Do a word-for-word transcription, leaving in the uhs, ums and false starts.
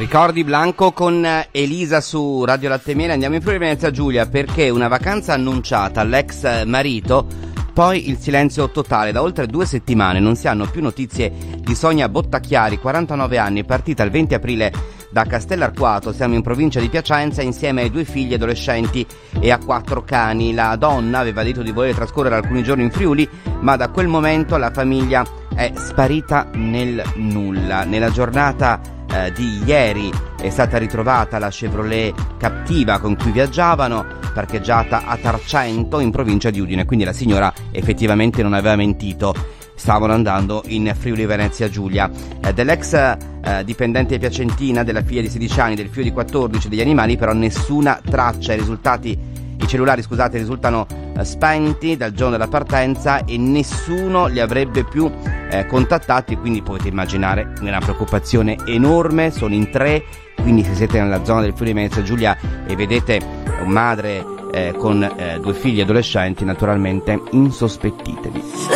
Ricordi Blanco con Elisa su Radio Latte e Miele. Andiamo in Friuli Venezia Giulia perché una vacanza annunciata all'ex marito, poi il silenzio totale. Da oltre due settimane non si hanno più notizie di Sonia Bottacchiari, quarantanove anni, partita il venti aprile da Castellarquato, siamo in provincia di Piacenza, insieme ai due figli adolescenti e a quattro cani. La donna aveva detto di voler trascorrere alcuni giorni in Friuli, ma da quel momento la famiglia è sparita nel nulla. Nella giornata eh, di ieri è stata ritrovata la Chevrolet Captiva con cui viaggiavano, parcheggiata a Tarcento in provincia di Udine, quindi la signora effettivamente non aveva mentito. Stavano andando in Friuli Venezia Giulia. Eh, dell'ex eh, dipendente piacentina, della figlia di sedici anni, del figlio di quattordici, degli animali però nessuna traccia. I risultati, i cellulari scusate, risultano eh, spenti dal giorno della partenza e nessuno li avrebbe più eh, contattati, quindi potete immaginare una preoccupazione enorme. Sono in tre, quindi se siete nella zona del Friuli Venezia Giulia e vedete madre eh, con eh, due figli adolescenti, naturalmente insospettitevi.